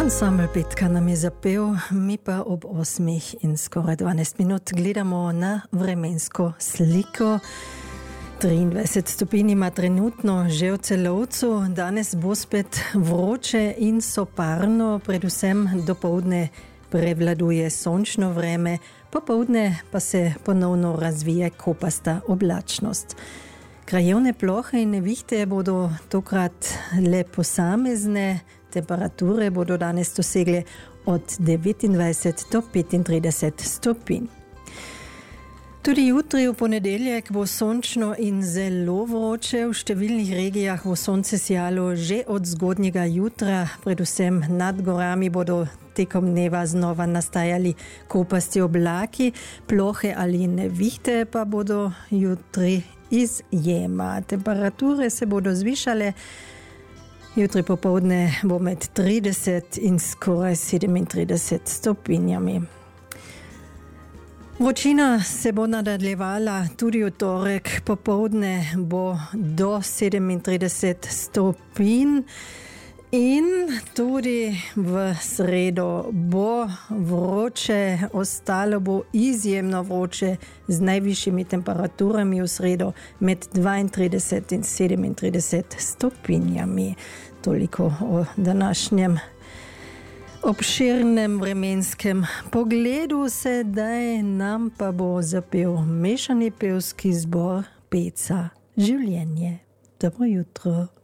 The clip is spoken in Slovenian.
Ansambl Petka nam je zapel, mi pa ob 8 in skoraj 12 minut gledamo na vremensko sliko. 23 stopinj ima trenutno že v Celovcu, danes bo spet vroče in soparno, predvsem dopoldne prevladuje sončno vreme, popoldne pa se ponovno razvije kopasta oblačnost. Krajevne plohe in nevihte bodo tokrat le posamezne, temperature bodo danes dosegle od 29 do 35 stopinj. Tudi jutri v ponedeljek bo sončno in zelo vroče, v številnih regijah bo sonce sijalo že od zgodnjega jutra, predvsem nad gorami bodo tekom dneva znova nastajali kopasti oblaki, plohe ali nevihte pa bodo jutri izjema. Temperature se bodo zvišale, jutri popoldne bo med 30 in skoraj 37 stopinjami. Vročina se bo nadaljevala tudi v torek, popoldne bo do 37 stopinj in tudi v sredo bo vroče, ostalo bo izjemno vroče z najvišjimi temperaturami v sredo med 32 in 37 stopinjami. Toliko o današnjem obširnem vremenskem pogledu, sedaj nam pa bo zapel mešani pevski zbor Peca Življenje. Dobro jutro.